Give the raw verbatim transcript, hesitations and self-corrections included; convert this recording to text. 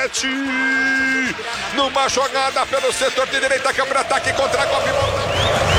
Pivete. Numa jogada pelo setor de direita, que é para ataque contra a Copa.